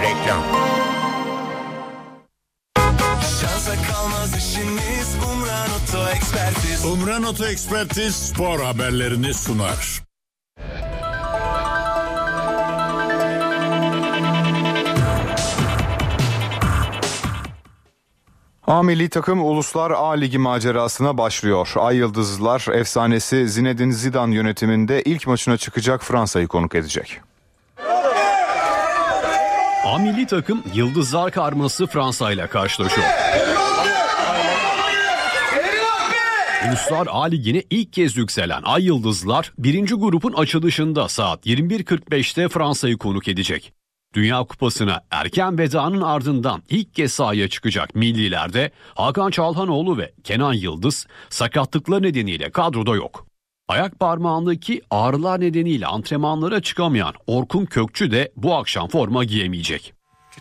Reklam. Umran Oto Ekspertiz spor haberlerini sunar. A milli takım Uluslar A Ligi macerasına başlıyor. Ay Yıldızlılar efsanesi Zinedine Zidane yönetiminde ilk maçına çıkacak Fransa'yı konuk edecek. A milli takım Yıldızlar karması Fransa ile karşılaşıyor. Uluslar A Ligi'ne ilk kez yükselen Ay Yıldızlar 1. grubun açılışında saat 21.45'te Fransa'yı konuk edecek. Dünya Kupası'na erken vedanın ardından ilk kez sahaya çıkacak millilerde Hakan Çalhanoğlu ve Kenan Yıldız sakatlıkları nedeniyle kadroda yok. Ayak parmağındaki ağrılar nedeniyle antrenmanlara çıkamayan Orkun Kökçü de bu akşam forma giyemeyecek.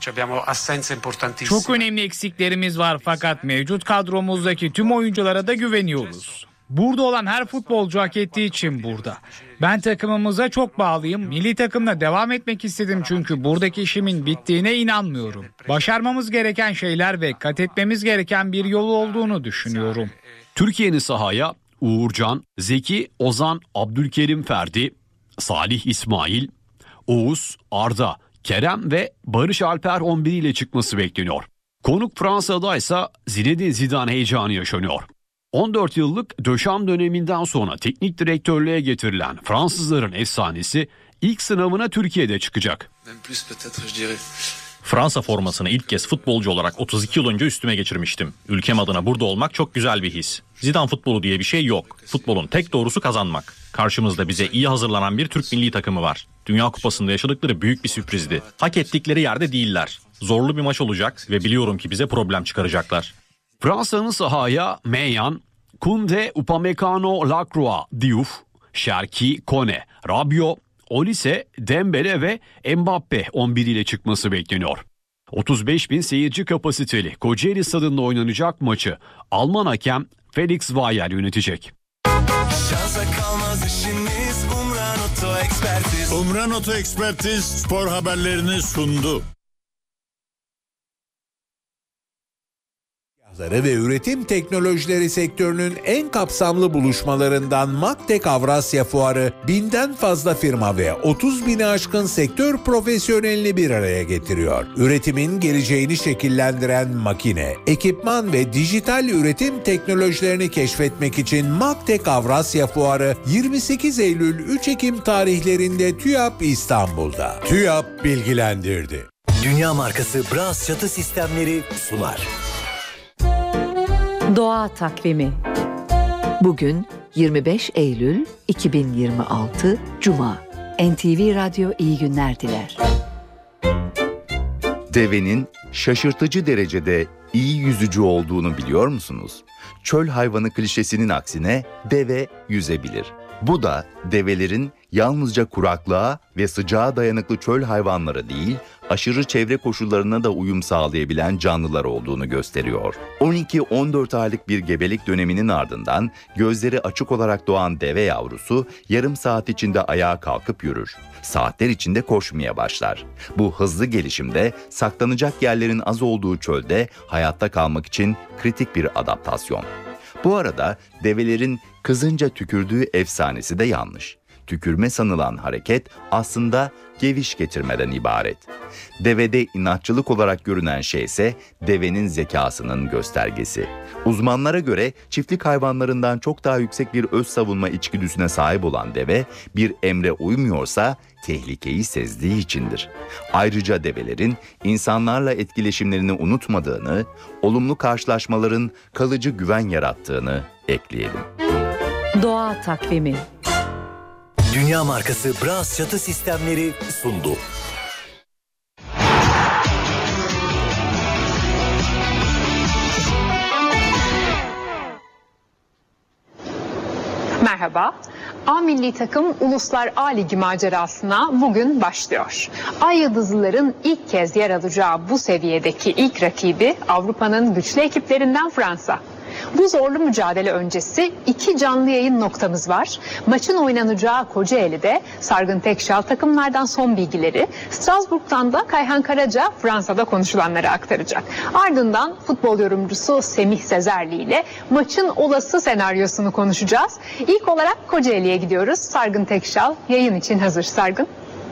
Çok önemli eksiklerimiz var fakat mevcut kadromuzdaki tüm oyunculara da güveniyoruz. Burada olan her futbolcu hak ettiği için burada. Ben takımımıza çok bağlıyım. Milli takımla devam etmek istedim çünkü buradaki işimin bittiğine inanmıyorum. Başarmamız gereken şeyler ve kat etmemiz gereken bir yol olduğunu düşünüyorum. Türkiye'nin sahaya Uğurcan, Zeki, Ozan, Abdülkerim Ferdi, Salih İsmail, Oğuz, Arda, Kerem ve Barış Alper 11 ile çıkması bekleniyor. Konuk Fransa'da ise Zinedine Zidane heyecanı yaşanıyor. 14 yıllık Döşam döneminden sonra teknik direktörlüğe getirilen Fransızların efsanesi ilk sınavına Türkiye'de çıkacak. Fransa formasını ilk kez futbolcu olarak 32 yıl önce üstüme geçirmiştim. Ülkem adına burada olmak çok güzel bir his. Zidane futbolu diye bir şey yok. Futbolun tek doğrusu kazanmak. Karşımızda bize iyi hazırlanan bir Türk milli takımı var. Dünya Kupası'nda yaşadıkları büyük bir sürprizdi. Hak ettikleri yerde değiller. Zorlu bir maç olacak ve biliyorum ki bize problem çıkaracaklar. Fransa'nın sahaya Maignan, Koundé, Upamecano, Lacroix, Diouf, Cherki, Kone, Rabiot, Olise, Dembele ve Mbappe 11 ile çıkması bekleniyor. 35.000 seyirci kapasiteli Kocaeli Stadı'nda oynanacak maçı Alman hakem Felix Weyer yönetecek. Umran Oto Ekspertiz spor haberlerini sundu. Ve üretim teknolojileri sektörünün en kapsamlı buluşmalarından Maktek Avrasya Fuarı 1000'den fazla firma ve 30.000'i aşkın sektör profesyonelini bir araya getiriyor. Üretimin geleceğini şekillendiren makine, ekipman ve dijital üretim teknolojilerini keşfetmek için Maktek Avrasya Fuarı 28 Eylül 3 Ekim tarihlerinde TÜYAP İstanbul'da. TÜYAP bilgilendirdi. Dünya markası Bras çatı sistemleri sunar. Doğa takvimi. Bugün 25 Eylül 2026 Cuma. NTV Radyo iyi günler diler. Devenin şaşırtıcı derecede iyi yüzücü olduğunu biliyor musunuz? Çöl hayvanı klişesinin aksine deve yüzebilir. Bu da develerin yalnızca kuraklığa ve sıcağa dayanıklı çöl hayvanları değil, aşırı çevre koşullarına da uyum sağlayabilen canlılar olduğunu gösteriyor. 12-14 aylık bir gebelik döneminin ardından gözleri açık olarak doğan deve yavrusu yarım saat içinde ayağa kalkıp yürür. Saatler içinde koşmaya başlar. Bu hızlı gelişimde saklanacak yerlerin az olduğu çölde hayatta kalmak için kritik bir adaptasyon. Bu arada develerin kızınca tükürdüğü efsanesi de yanlış. Tükürme sanılan hareket aslında geviş getirmeden ibaret. Devede inatçılık olarak görünen şey ise devenin zekasının göstergesi. Uzmanlara göre çiftlik hayvanlarından çok daha yüksek bir öz savunma içgüdüsüne sahip olan deve bir emre uymuyorsa tehlikeyi sezdiği içindir. Ayrıca develerin insanlarla etkileşimlerini unutmadığını, olumlu karşılaşmaların kalıcı güven yarattığını ekleyelim. Doğa takvimi. Dünya markası Bras çatı sistemleri sundu. Merhaba. A milli takım Uluslar A Ligi macerasına bugün başlıyor. Ay Yıldızlıların ilk kez yer alacağı bu seviyedeki ilk rakibi Avrupa'nın güçlü ekiplerinden Fransa. Bu zorlu mücadele öncesi 2 canlı yayın noktamız var. Maçın oynanacağı Kocaeli'de Sargın Tekşal takımlardan son bilgileri, Strasbourg'dan da Kayhan Karaca Fransa'da konuşulanları aktaracak. Ardından futbol yorumcusu Semih Sezerli ile maçın olası senaryosunu konuşacağız. İlk olarak Kocaeli'ye gidiyoruz. Sargın Tekşal yayın için hazır. Sargın.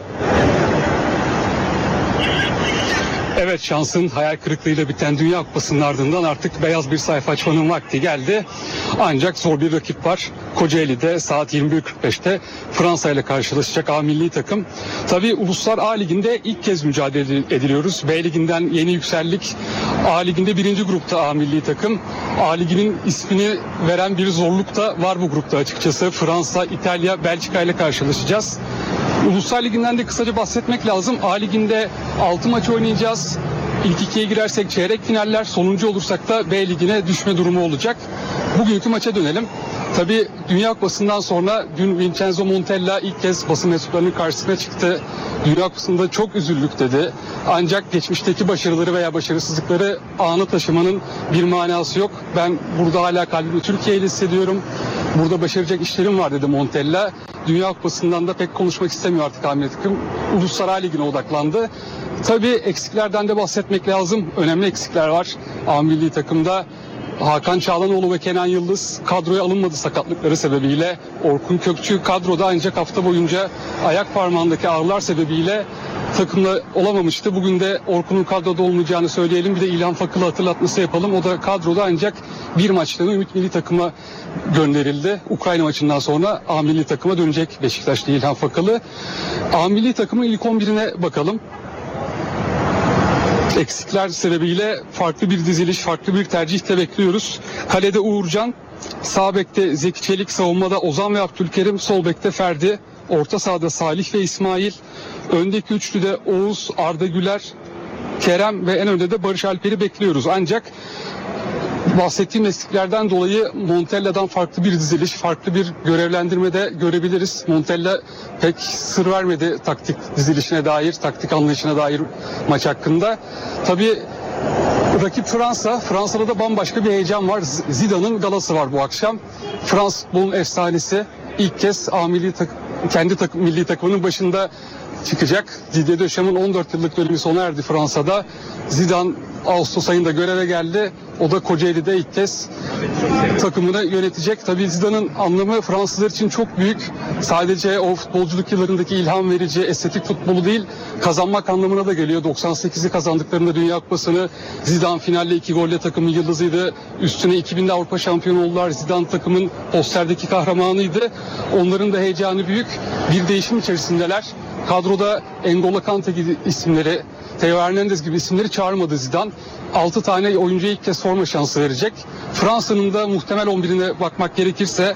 Evet, şansın hayal kırıklığıyla biten Dünya Kupası'nın ardından artık beyaz bir sayfa açmanın vakti geldi. Ancak zor bir rakip var. Kocaeli'de saat 21.45'te Fransa ile karşılaşacak A milli takım. Tabii Uluslar A Ligi'nde ilk kez mücadele ediliyoruz. B Ligi'nden yeni yükseldik. A Ligi'nde 1. grupta A milli takım. A Ligi'nin ismini veren bir zorluk da var bu grupta açıkçası. Fransa, İtalya, Belçika ile karşılaşacağız. Uluslar Ligi'nden de kısaca bahsetmek lazım. A Ligi'nde 6 maç oynayacağız. İlk ikiye girersek çeyrek finaller, sonuncu olursak da B Ligi'ne düşme durumu olacak. Bugünkü maça dönelim. Tabii Dünya Kupası'ndan sonra dün Vincenzo Montella ilk kez basın mensuplarının karşısına çıktı. Dünya Kupası'nda çok üzüldük dedi. Ancak geçmişteki başarıları veya başarısızlıkları anı taşımanın bir manası yok. Ben burada hala kalbimi Türkiye'yle hissediyorum. Burada başaracak işlerim var dedi Montella. Dünya Kupası'ndan da pek konuşmak istemiyor artık A milli takım. Uluslar A Ligi'ne odaklandı. Tabii eksiklerden de bahsetmek lazım. Önemli eksikler var A milli takımda. Hakan Çağlanoğlu ve Kenan Yıldız kadroya alınmadı sakatlıkları sebebiyle. Orkun Kökçü kadroda ancak hafta boyunca ayak parmağındaki ağrılar sebebiyle takımda olamamıştı. Bugün de Orkun'un kadroda olmayacağını söyleyelim. Bir de İlhan Fakıl'ı hatırlatması yapalım. O da kadroda ancak bir maçlığına Ümit milli takıma gönderildi. Ukrayna maçından sonra A milli takıma dönecek Beşiktaşlı İlhan Fakıl'ı. A milli takımın ilk 11'ine bakalım. Eksikler sebebiyle farklı bir diziliş, farklı bir tercih de bekliyoruz. Kalede Uğurcan, sağ bekte Zeki Çelik, savunmada Ozan ve Abdülkerim, sol bekte Ferdi, orta sahada Salih ve İsmail, öndeki üçlüde Oğuz, Arda Güler, Kerem ve en önde de Barış Alper'i bekliyoruz. Ancak bahsettiğim eksiklerden dolayı Montella'dan farklı bir diziliş, farklı bir görevlendirme de görebiliriz. Montella pek sır vermedi taktik dizilişine dair, taktik anlayışına dair maç hakkında. Tabii rakip Fransa. Fransa'da da bambaşka bir heyecan var. Zidane'ın galası var bu akşam. Fransız futbolun efsanesi ilk kez A milli kendi milli takımının başında çıkacak. Didier Deschamps'ın 14 yıllık dönemi sona erdi Fransa'da. Zidane Ağustos ayında göreve geldi. O da Kocaeli'de ilk kez takımını yönetecek. Tabii Zidane'ın anlamı Fransızlar için çok büyük. Sadece o futbolculuk yıllarındaki ilham verici estetik futbolu değil, kazanmak anlamına da geliyor. 98'i kazandıklarında Dünya Kupası'nı Zidane finalle 2 golle takımın yıldızıydı. Üstüne 2000'de Avrupa şampiyonu oldular. Zidane takımın posterdeki kahramanıydı. Onların da heyecanı büyük. Bir değişim içerisindeler. Kadroda N'Golo Kante gibi isimleri, Theo Hernandez gibi isimleri çağırmadı Zidane. 6 tane oyuncuya ilk kez forma şansı verecek. Fransa'nın da muhtemel 11'ine bakmak gerekirse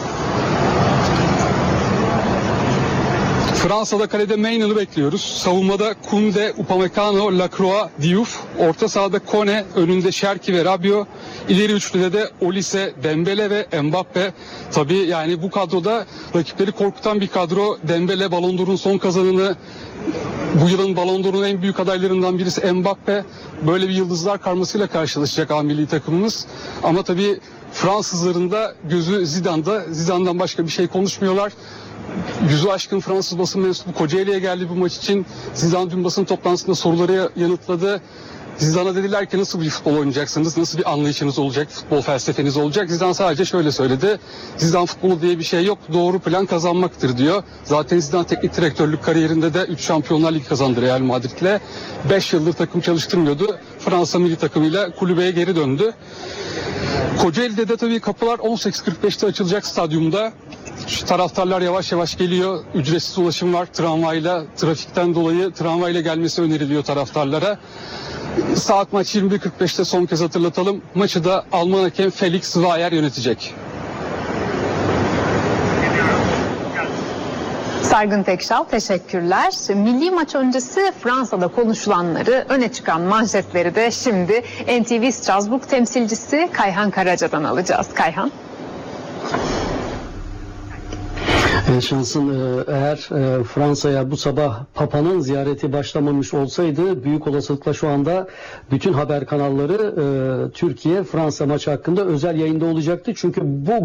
Fransa'da kalede Maynard'ı bekliyoruz. Savunmada Koundé, Upamecano, Lacroix, Diouf. Orta sahada Kone, önünde Cherki ve Rabiot. İleri üçlüde de Olise, Dembele ve Mbappe. Tabii yani bu kadroda rakipleri korkutan bir kadro. Dembele Ballon d'Or'un son kazananı. Bu yılın Ballon d'Or'un en büyük adaylarından birisi Mbappe. Böyle bir yıldızlar karmasıyla karşılaşacak A milli takımımız. Ama tabii Fransızların da gözü Zidane'da. Zidane'dan başka bir şey konuşmuyorlar. Yüzü aşkın Fransız basın mensubu Kocaeli'ye geldi bu maç için. Zidane dün basın toplantısında soruları yanıtladı. Zidane'a dediler ki nasıl bir futbol oynayacaksınız, nasıl bir anlayışınız olacak, futbol felsefeniz olacak. Zidane sadece şöyle söyledi. Zidane futbolu diye bir şey yok, doğru plan kazanmaktır diyor. Zaten Zidane teknik direktörlük kariyerinde de 3 Şampiyonlar Ligi kazandı Real Madrid'le. 5 yıldır takım çalıştırmıyordu. Fransa milli takımıyla kulübeye geri döndü. Kocaeli'de de tabii kapılar 18.45'te açılacak stadyumda. Şu taraftarlar yavaş yavaş geliyor. Ücretsiz ulaşım var tramvayla. Trafikten dolayı tramvayla gelmesi öneriliyor taraftarlara. Saat maç 21.45'te son kez hatırlatalım. Maçı da Alman hakem Felix Zweier yönetecek. Sargın Tekşal teşekkürler. Milli maç öncesi Fransa'da konuşulanları, öne çıkan manşetleri de şimdi NTV Strasbourg temsilcisi Kayhan Karaca'dan alacağız. Kayhan. Şansın eğer Fransa'ya bu sabah Papa'nın ziyareti başlamamış olsaydı büyük olasılıkla şu anda bütün haber kanalları Türkiye-Fransa maçı hakkında özel yayında olacaktı. Çünkü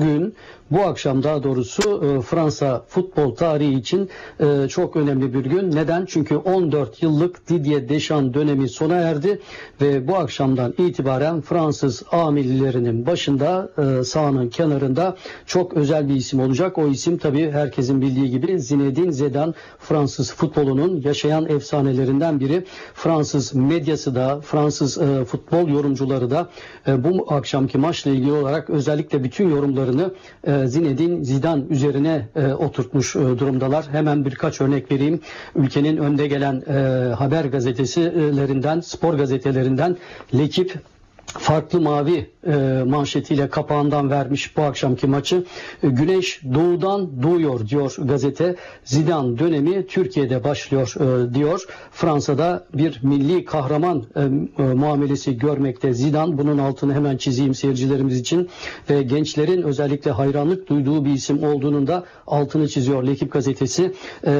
bu akşam daha doğrusu Fransa futbol tarihi için çok önemli bir gün. Neden? Çünkü 14 yıllık Didier Deschamps dönemi sona erdi ve bu akşamdan itibaren Fransız A millilerinin başında sahanın kenarında çok özel bir isim olacak. O isim tabii herkesin bildiği gibi Zinedine Zidane, Fransız futbolunun yaşayan efsanelerinden biri. Fransız medyası da, Fransız futbol yorumcuları da bu akşamki maçla ilgili olarak özellikle bütün yorumlarını Zinedine Zidane üzerine oturtmuş durumdalar. Hemen birkaç örnek vereyim. Ülkenin önde gelen haber gazetelerinden, spor gazetelerinden L'Équipe farklı mavi manşetiyle kapağından vermiş bu akşamki maçı. Güneş doğudan doğuyor diyor gazete. Zidane dönemi Türkiye'de başlıyor diyor. Fransa'da bir milli kahraman muamelesi görmekte Zidane. Bunun altını hemen çizeyim seyircilerimiz için. Ve gençlerin özellikle hayranlık duyduğu bir isim olduğunun da altını çiziyor L'Équipe gazetesi.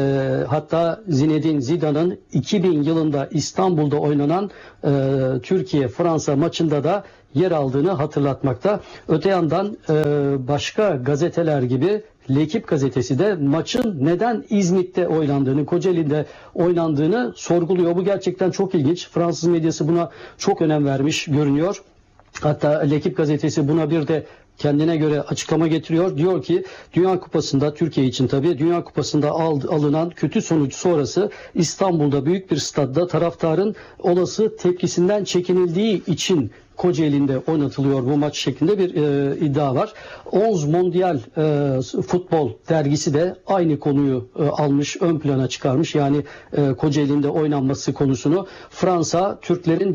Hatta Zinedine Zidane'ın 2000 yılında İstanbul'da oynanan Türkiye-Fransa maçında da yer aldığını hatırlatmakta. Öte yandan başka gazeteler gibi L'Équipe gazetesi de maçın neden İzmit'te oynandığını, Kocaeli'de oynandığını sorguluyor. Bu gerçekten çok ilginç. Fransız medyası buna çok önem vermiş görünüyor. Hatta L'Équipe gazetesi buna bir de kendine göre açıklama getiriyor. Diyor ki Dünya Kupası'nda, Türkiye için tabii, Dünya Kupası'nda alınan kötü sonuç sonrası İstanbul'da büyük bir stadda taraftarın olası tepkisinden çekinildiği için Kocaeli'nde oynatılıyor bu maç şeklinde bir iddia var. 11 Mondial Futbol dergisi de aynı konuyu almış, ön plana çıkarmış. Yani Kocaeli'nde oynanması konusunu. Fransa, Türklerin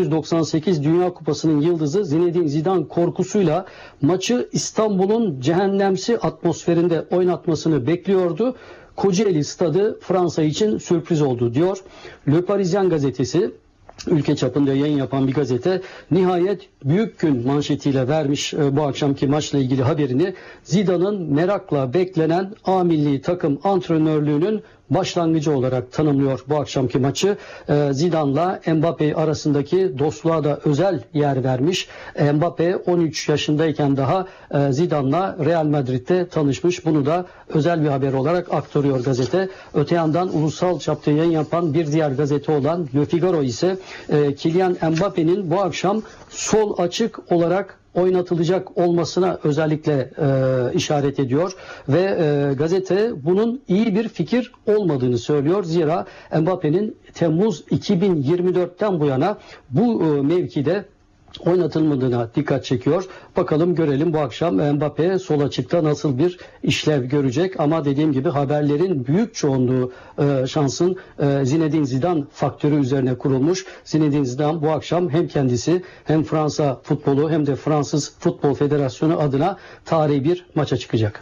1998 Dünya Kupası'nın yıldızı Zinedine Zidane korkusuyla maçı İstanbul'un cehennemsi atmosferinde oynatmasını bekliyordu. Kocaeli stadı Fransa için sürpriz oldu diyor. Le Parisien gazetesi, ülke çapında yayın yapan bir gazete, nihayet büyük gün manşetiyle vermiş bu akşamki maçla ilgili haberini. Zidane'ın merakla beklenen A milli takım antrenörlüğünün başlangıcı olarak tanımlıyor bu akşamki maçı. Zidane'la Mbappé arasındaki dostluğa da özel yer vermiş. Mbappé 13 yaşındayken daha Zidane'la Real Madrid'de tanışmış. Bunu da özel bir haber olarak aktarıyor gazete. Öte yandan ulusal çapta yayın yapan bir diğer gazete olan Le Figaro ise Kylian Mbappe'nin bu akşam sol açık olarak oynatılacak olmasına özellikle işaret ediyor ve gazete bunun iyi bir fikir olmadığını söylüyor. Zira Mbappe'nin Temmuz 2024'ten bu yana bu mevkide oynatılmadığına dikkat çekiyor. Bakalım görelim bu akşam Mbappé sol açıkta nasıl bir işlev görecek, ama dediğim gibi haberlerin büyük çoğunluğu şansın Zinedine Zidane faktörü üzerine kurulmuş. Zinedine Zidane bu akşam hem kendisi hem Fransa futbolu hem de Fransız Futbol Federasyonu adına tarihi bir maça çıkacak.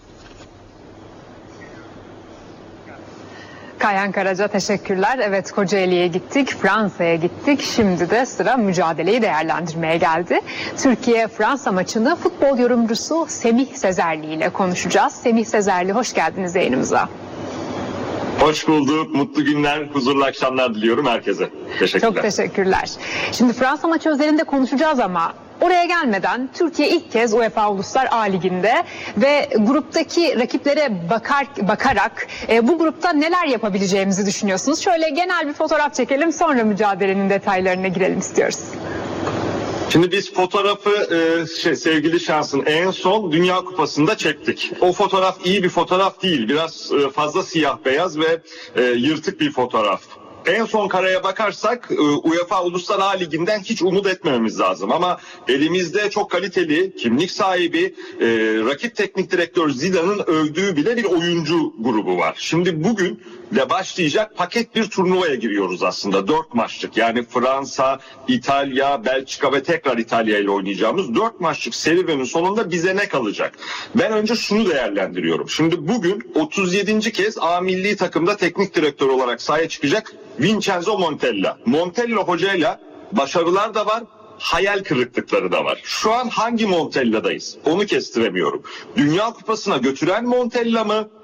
Kayhan Karaca teşekkürler. Evet, Kocaeli'ye gittik, Fransa'ya gittik. Şimdi de sıra mücadeleyi değerlendirmeye geldi. Türkiye-Fransa maçını futbol yorumcusu Semih Sezerli ile konuşacağız. Semih Sezerli, hoş geldiniz yayınımıza. Hoş bulduk. Mutlu günler, huzurlu akşamlar diliyorum herkese. Teşekkürler. Çok teşekkürler. Şimdi Fransa maçı özelinde konuşacağız ama oraya gelmeden Türkiye ilk kez UEFA Uluslar A Ligi'nde ve gruptaki rakiplere bakarak bu grupta neler yapabileceğimizi düşünüyorsunuz? Şöyle genel bir fotoğraf çekelim, sonra mücadelenin detaylarına girelim istiyoruz. Şimdi biz fotoğrafı sevgili Şans'ın en son Dünya Kupası'nda çektik. O fotoğraf iyi bir fotoğraf değil. Biraz fazla siyah beyaz ve yırtık bir fotoğraf. En son kareye bakarsak UEFA Uluslar A Ligi'nden hiç umut etmememiz lazım. Ama elimizde çok kaliteli, kimlik sahibi, rakip teknik direktör Zidane'ın övdüğü bile bir oyuncu grubu var. Şimdi bugün de başlayacak paket bir turnuvaya giriyoruz aslında. 4 maçlık, yani Fransa, İtalya, Belçika ve tekrar İtalya ile oynayacağımız 4 maçlık serüvenin sonunda bize ne kalacak? Ben önce şunu değerlendiriyorum. Şimdi bugün 37. kez A milli takımda teknik direktör olarak sahaya çıkacak Vincenzo Montella. Montella hocayla başarılar da var, hayal kırıklıkları da var. Şu an hangi Montella'dayız? Onu kestiremiyorum. Dünya Kupası'na götüren Montella mı?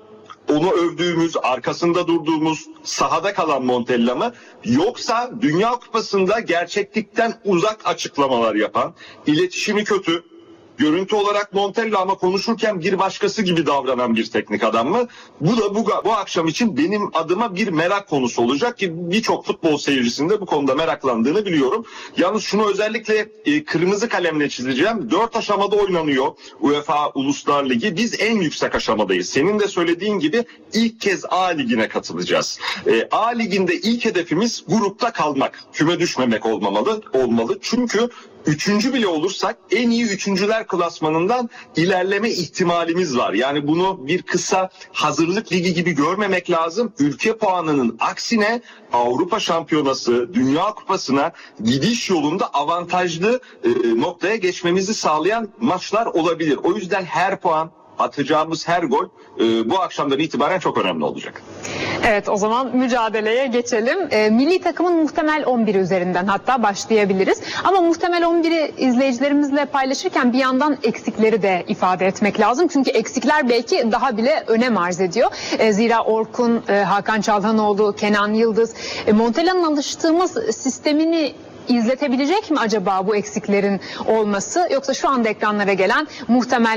onu övdüğümüz, arkasında durduğumuz, sahada kalan Montella mı? Yoksa Dünya Kupası'nda gerçeklikten uzak açıklamalar yapan, iletişimi kötü, görüntü olarak Montella ama konuşurken bir başkası gibi davranan bir teknik adam mı? Bu da bu akşam için benim adıma bir merak konusu olacak ki birçok futbol seyircisinin de bu konuda meraklandığını biliyorum. Yalnız şunu özellikle kırmızı kalemle çizeceğim. 4 aşamada oynanıyor UEFA Uluslar Ligi. Biz en yüksek aşamadayız. Senin de söylediğin gibi ilk kez A Ligi'ne katılacağız. A Ligi'nde ilk hedefimiz grupta kalmak. Küme düşmemek olmalı. Çünkü üçüncü bile olursak en iyi üçüncüler klasmanından ilerleme ihtimalimiz var. Yani bunu bir kısa hazırlık ligi gibi görmemek lazım. Ülke puanının aksine Avrupa Şampiyonası, Dünya Kupası'na gidiş yolunda avantajlı noktaya geçmemizi sağlayan maçlar olabilir. O yüzden her puan, atacağımız her gol bu akşamdan itibaren çok önemli olacak. Evet, o zaman mücadeleye geçelim. Milli takımın muhtemel 11 üzerinden hatta başlayabiliriz. Ama muhtemel 11'i izleyicilerimizle paylaşırken bir yandan eksikleri de ifade etmek lazım. Çünkü eksikler belki daha bile önem arz ediyor. Zira Orkun, Hakan Çalhanoğlu, Kenan Yıldız, Montella'nın alıştığımız sistemini izletebilecek mi acaba bu eksiklerin olması? Yoksa şu anda ekranlara gelen muhtemel